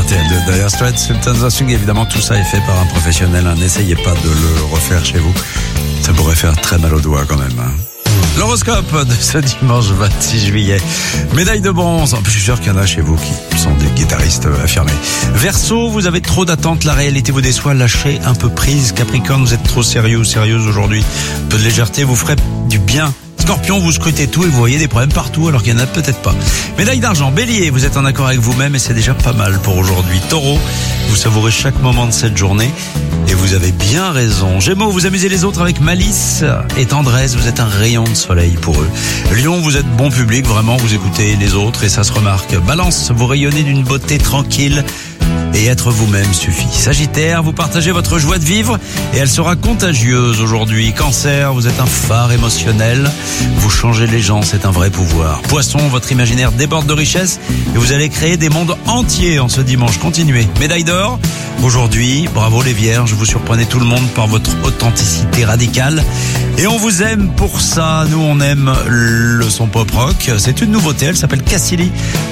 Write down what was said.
RTL2. Dire Straits, Sultans of Swing, évidemment, tout ça est fait par un professionnel. N'essayez pas de le refaire chez vous. Ça pourrait faire très mal aux doigts quand même. L'horoscope de ce dimanche 26 juillet. Médaille de bronze. En plus, je suis sûr qu'il y en a chez vous qui sont des guitaristes affirmés. Verseau, vous avez trop d'attentes. La réalité vous déçoit. Lâchez un peu prise. Capricorne, vous êtes trop sérieux ou sérieuse aujourd'hui. Un peu de légèreté vous ferait du bien. Scorpion, vous scrutez tout et vous voyez des problèmes partout alors qu'il n'y en a peut-être pas. Médaille d'argent, Bélier, vous êtes en accord avec vous-même et c'est déjà pas mal pour aujourd'hui. Taureau, vous savourez chaque moment de cette journée et vous avez bien raison. Gémeaux, vous amusez les autres avec malice et tendresse, vous êtes un rayon de soleil pour eux. Lion, vous êtes bon public, vraiment vous écoutez les autres et ça se remarque. Balance, vous rayonnez d'une beauté tranquille. Et être vous-même suffit. Sagittaire, vous partagez votre joie de vivre et elle sera contagieuse aujourd'hui. Cancer, vous êtes un phare émotionnel. Vous changez les gens, c'est un vrai pouvoir. Poisson, votre imaginaire déborde de richesse et vous allez créer des mondes entiers en ce dimanche. Continuez. Médaille d'or, aujourd'hui, bravo les vierges, vous surprenez tout le monde par votre authenticité radicale. Et on vous aime pour ça. Nous, on aime le son pop rock. C'est une nouveauté, elle s'appelle Cassili.